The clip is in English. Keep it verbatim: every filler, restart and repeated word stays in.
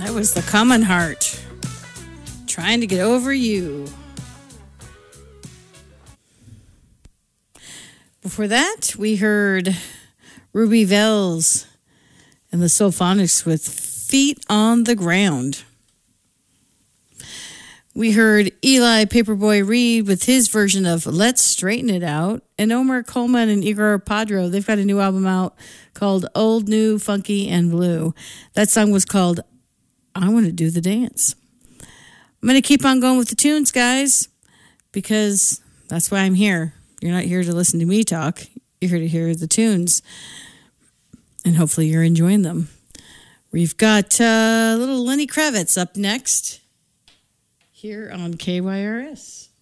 That was the Common Heart. Trying to get over you. Before that, we heard Ruby Vels and the Soulphonics with Feet on the Ground. We heard Eli Paperboy Reed with his version of Let's Straighten It Out. And Omar Coleman and Igor Padro, they've got a new album out called Old, New, Funky, and Blue. That song was called I Want to Do the Dance. I'm going to keep on going with the tunes, guys, because that's why I'm here. You're not here to listen to me talk. You're here to hear the tunes. And hopefully you're enjoying them. We've got uh, little Lenny Kravitz up next here on K Y R S.